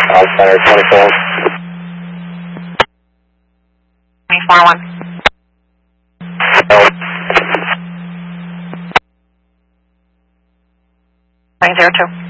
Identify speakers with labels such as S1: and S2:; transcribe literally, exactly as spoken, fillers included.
S1: Call center twenty-four.
S2: twenty-four one. nine zero two.